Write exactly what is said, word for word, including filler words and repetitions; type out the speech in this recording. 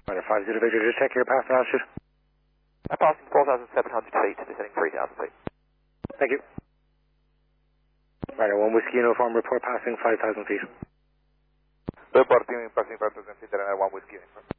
Runner five zero Victor, just check your passing altitude. I'm passing four thousand seven hundred feet, descending three thousand feet. Thank you. Runner one Whiskey Uniform, report passing five thousand feet. Reporting passing five thousand feet, and one Whiskey Uniform.